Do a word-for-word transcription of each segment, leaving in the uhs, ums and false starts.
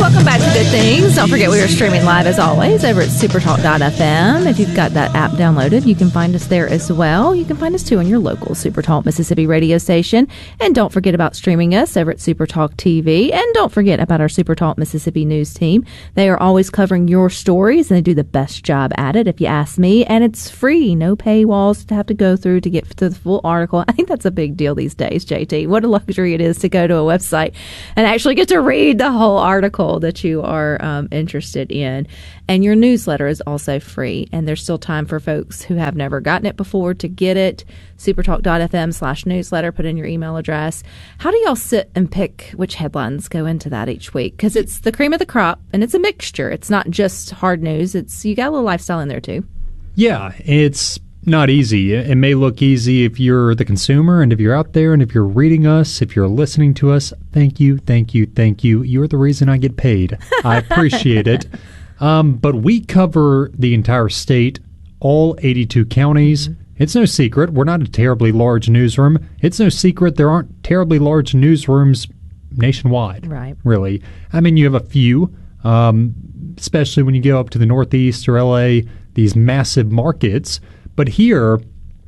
Welcome back to Good Things. Don't forget we are streaming live as always over at supertalk dot f m. If you've got that app downloaded, you can find us there as well. You can find us too on your local Supertalk Mississippi radio station. And don't forget about streaming us over at Supertalk T V. And don't forget about our Supertalk Mississippi news team. They are always covering your stories, and they do the best job at it, if you ask me. And it's free. No paywalls to have to go through to get to the full article. I think that's a big deal these days, J T. What a luxury it is to go to a website and actually get to read the whole article that you are um, interested in. And your newsletter is also free, and there's still time for folks who have never gotten it before to get it. supertalk dot f m slash newsletter. Put in your email address. How do y'all sit and pick which headlines go into that each week? Because it's the cream of the crop, and it's a mixture. It's not just hard news. It's you got a little lifestyle in there too. Yeah, it's not easy. It may look easy if you're the consumer, and if you're out there, and if you're reading us, if you're listening to us. Thank you, thank you, thank you. You're the reason I get paid. I appreciate it. Um, but we cover the entire state, all eighty-two counties. Mm-hmm. It's no secret we're not a terribly large newsroom. It's no secret there aren't terribly large newsrooms nationwide. Right. Really. I mean, you have a few, um, especially when you go up to the Northeast or L A, these massive markets. But here,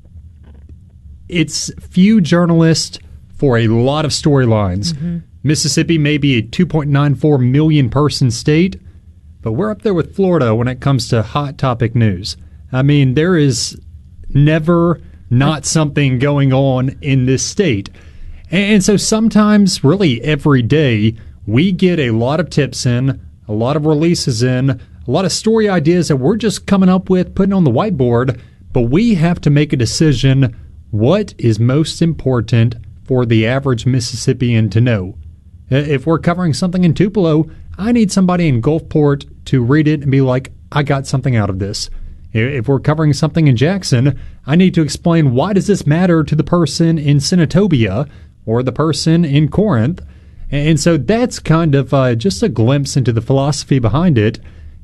it's few journalists for a lot of storylines. Mm-hmm. Mississippi may be a two point nine four million person state, but we're up there with Florida when it comes to hot topic news. I mean, there is never not something going on in this state. And so sometimes, really every day, we get a lot of tips in, a lot of releases in, a lot of story ideas that we're just coming up with, putting on the whiteboard. But we have to make a decision what is most important for the average Mississippian to know. If we're covering something in Tupelo, I need somebody in Gulfport to read it and be like, I got something out of this. If we're covering something in Jackson, I need to explain why does this matter to the person in Senatobia or the person in Corinth. And so that's kind of uh, just a glimpse into the philosophy behind it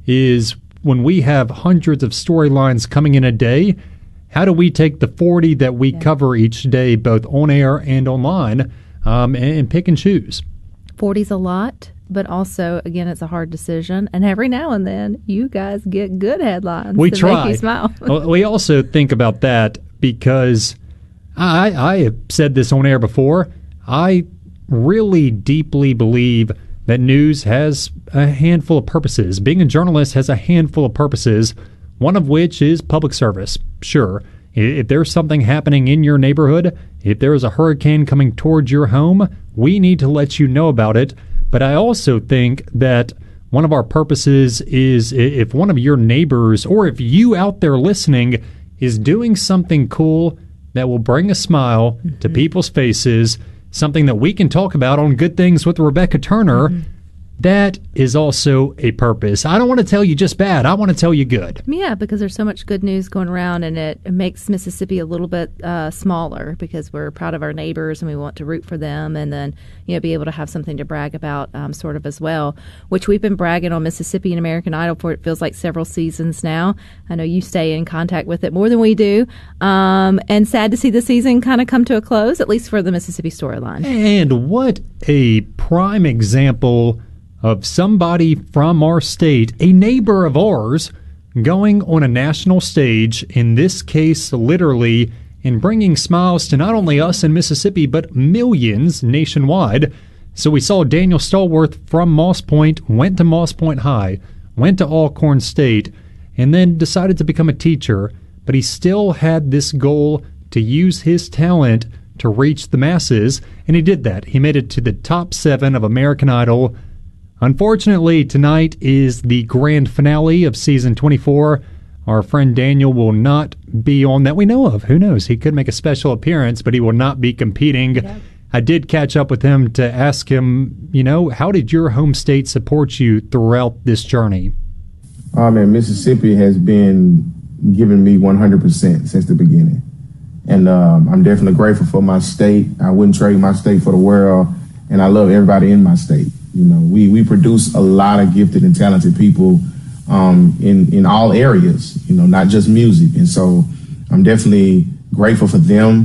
is when we have hundreds of storylines coming in a day, how do we take the forty that we yeah. cover each day, both on air and online, um, and, and pick and choose? forty's a lot, but also, again, it's a hard decision. And every now and then, you guys get good headlines we to try. make you smile. We also think about that because I, I have said this on air before. I really deeply believe that news has a handful of purposes. Being a journalist has a handful of purposes, one of which is public service. Sure, if there's something happening in your neighborhood, if there is a hurricane coming towards your home, we need to let you know about it. But I also think that one of our purposes is if one of your neighbors or if you out there listening is doing something cool that will bring a smile mm-hmm. to people's faces, something that we can talk about on Good Things with Rebecca Turner, mm-hmm. that is also a purpose. I don't want to tell you just bad. I want to tell you good. Yeah, because there's so much good news going around, and it, it makes Mississippi a little bit uh, smaller because we're proud of our neighbors and we want to root for them, and then you know be able to have something to brag about um, sort of as well, which we've been bragging on Mississippi and American Idol for it feels like several seasons now. I know you stay in contact with it more than we do, um, and sad to see the season kind of come to a close, at least for the Mississippi storyline. And what a prime example of somebody from our state, a neighbor of ours, going on a national stage, in this case, literally, and bringing smiles to not only us in Mississippi, but millions nationwide. So we saw Daniel Stallworth from Moss Point, went to Moss Point High, went to Alcorn State, and then decided to become a teacher. But he still had this goal to use his talent to reach the masses, and he did that. He made it to the top seven of American Idol. Unfortunately, tonight is the grand finale of season twenty-four. Our friend Daniel will not be on that we know of. Who knows? He could make a special appearance, but he will not be competing. Yep. I did catch up with him to ask him, you know, how did your home state support you throughout this journey? Oh, man, Mississippi has been giving me one hundred percent since the beginning. And um, I'm definitely grateful for my state. I wouldn't trade my state for the world. And I love everybody in my state. You know, we, we produce a lot of gifted and talented people um, in, in all areas, you know, not just music. And so I'm definitely grateful for them.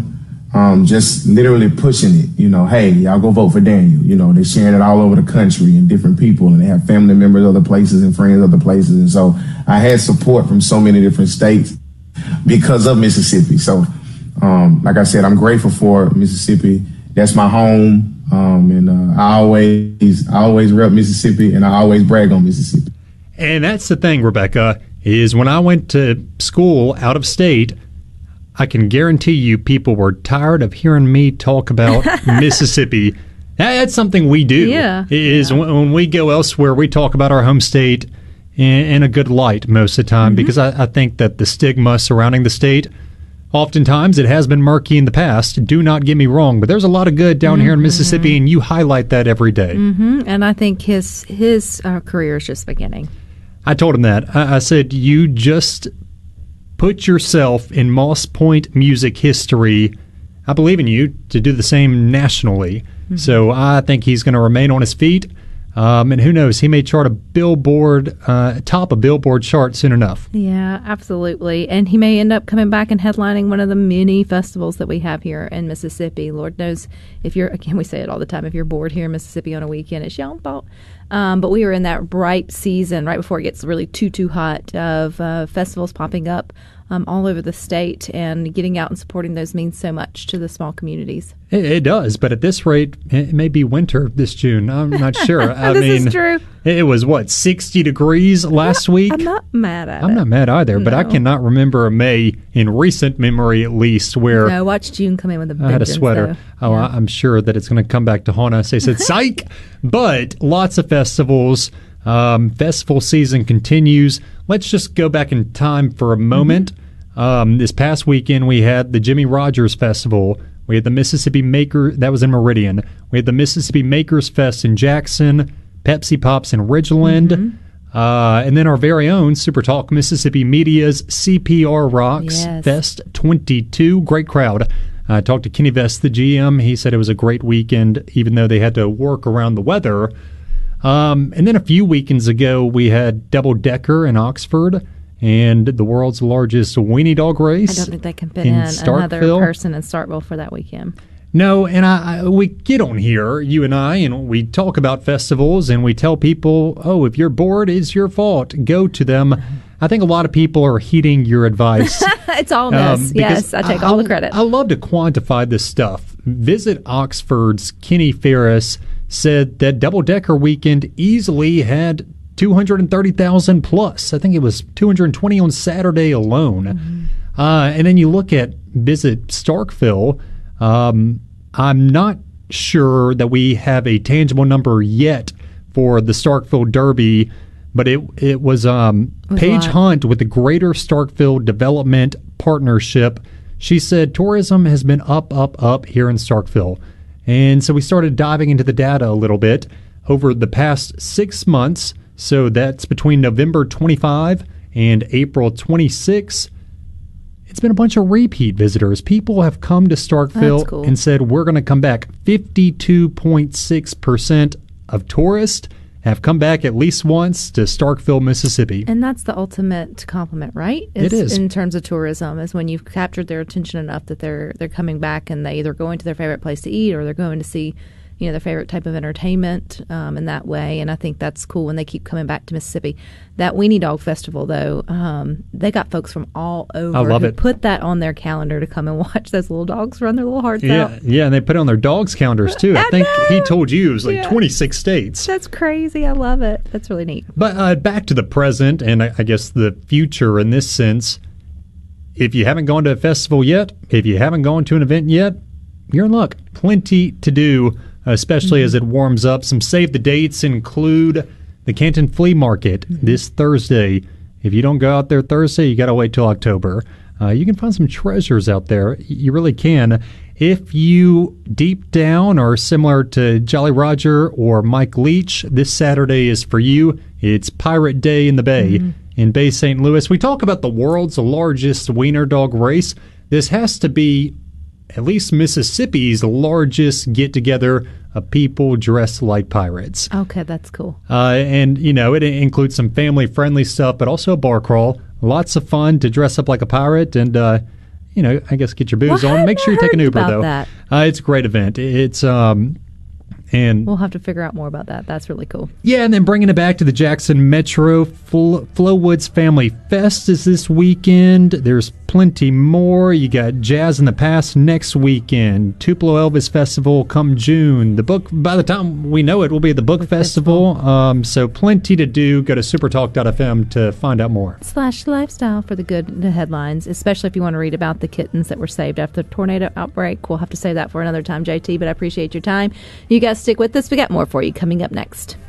um, just literally pushing it. You know, hey, y'all go vote for Daniel. You know, they're sharing it all over the country and different people, and they have family members other places and friends other places. And so I had support from so many different states because of Mississippi. So, um, like I said, I'm grateful for Mississippi. That's my home. Um, and uh, I always, I always rep Mississippi, and I always brag on Mississippi. And that's the thing, Rebecca, is when I went to school out of state, I can guarantee you people were tired of hearing me talk about Mississippi. That's something we do. Yeah. Is yeah. when we go elsewhere, we talk about our home state in, in a good light most of the time, mm-hmm. because I, I think that the stigma surrounding the state, oftentimes it has been murky in the past. Do not get me wrong, but there's a lot of good down mm-hmm. here in Mississippi, and you highlight that every day. Mm-hmm. And I think his, his uh, career is just beginning. I told him that. I, I said, you just put yourself in Moss Point music history. I believe in you to do the same nationally. Mm-hmm. So I think he's going to remain on his feet. Um, and who knows, he may chart a Billboard, uh, top a Billboard chart soon enough. Yeah, absolutely. And he may end up coming back and headlining one of the many festivals that we have here in Mississippi. Lord knows if you're, again, we say it all the time, if you're bored here in Mississippi on a weekend, it's your own fault. Um, but we are in that ripe season, right before it gets really too, too hot, of uh, festivals popping up um, all over the state, and getting out and supporting those means so much to the small communities. It, it does, but at this rate, it may be winter this June. I'm not sure. I this mean, is true. It was, what, sixty degrees last I'm not, week? I'm not mad at I'm it. not mad either, no. but I cannot remember a May in recent memory, at least, where No, watch June come in with a vengeance, I had a sweater. Though. Oh, yeah. I, I'm sure that it's going to come back to haunt us. They said, psych! But lots of festivals. Um, festival season continues. Let's just go back in time for a moment. Mm-hmm. Um, this past weekend, we had the Jimmy Rogers Festival. We had the Mississippi Maker, that was in Meridian. We had the Mississippi Makers Fest in Jackson, Pepsi Pops in Ridgeland, mm-hmm. uh, and then our very own Super Talk Mississippi Media's C P R Rocks yes. Fest twenty-two. Great crowd. I uh, talked to Kenny Vest, the G M. He said it was a great weekend, even though they had to work around the weather. Um, and then a few weekends ago, we had Double Decker in Oxford, and the world's largest weenie dog race. I don't think they can fit in, in Starkville. Another person in Starkville for that weekend. No, and I, I we get on here, you and I, and we talk about festivals, and we tell people, oh, if you're bored, it's your fault. Go to them. I think a lot of people are heeding your advice. It's all um, this. Yes, I take I, all the credit. I love to quantify this stuff. Visit Oxford's Kenny Ferris said that Double Decker weekend easily had two hundred thirty thousand plus. I think it was two hundred twenty on Saturday alone. Mm-hmm. Uh, and then you look at Visit Starkville. Um, I'm not sure that we have a tangible number yet for the Starkville Derby, but it it was, um, it was Paige Hunt with the Greater Starkville Development Partnership. She said tourism has been up, up, up here in Starkville. And so we started diving into the data a little bit over the past six months. So that's between November twenty-fifth and April twenty-sixth. It's been a bunch of repeat visitors. People have come to Starkville cool. and said, we're going to come back. fifty-two point six percent of tourists have come back at least once to Starkville, Mississippi. And that's the ultimate compliment, right? It is. In terms of tourism, is when you've captured their attention enough that they're they're coming back, and they either going to their favorite place to eat, or they're going to see, you know, their favorite type of entertainment um, in that way. And I think that's cool when they keep coming back to Mississippi. That Weenie Dog Festival, though, um, they got folks from all over I love who it. put that on their calendar to come and watch those little dogs run their little hearts Yeah, out. yeah, and they put it on their dogs' calendars, too. I, I think know. he told you it was like Yeah. twenty-six states. That's crazy. I love it. That's really neat. But uh, back to the present, and I, I guess the future in this sense. If you haven't gone to a festival yet, if you haven't gone to an event yet, you're in luck. Plenty to do, especially mm-hmm. as it warms up. Some save the dates include the Canton Flea Market mm-hmm. this Thursday. If you don't go out there Thursday, you got to wait till October. Uh, you can find some treasures out there. You really can. If you deep down are similar to Jolly Roger or Mike Leach, this Saturday is for you. It's Pirate Day in the Bay mm-hmm. in Bay Saint Louis. We talk about the world's largest wiener dog race. This has to be at least Mississippi's largest get-together of people dressed like pirates. Okay, that's cool. Uh, and, you know, it includes some family-friendly stuff, but also a bar crawl. Lots of fun to dress up like a pirate. And, uh, you know, I guess get your booze Well, I on. Make sure you take an heard Uber, about though. that. Uh, it's a great event. It's, um, and We'll have to figure out more about that. That's really cool. yeah, and then bringing it back to the Jackson Metro, Flo- Flowwoods Family Fest is this weekend. There's plenty more. You got Jazz in the Past next weekend. Tupelo Elvis Festival come June. The book, by the time we know it, will be at the Book, book Festival. Festival. Um, so plenty to do. Go to supertalk dot f m to find out more. Slash lifestyle for the good the headlines, especially if you want to read about the kittens that were saved after the tornado outbreak. We'll have to say that for another time, J T, but I appreciate your time. You guys stick with us. We got more for you coming up next.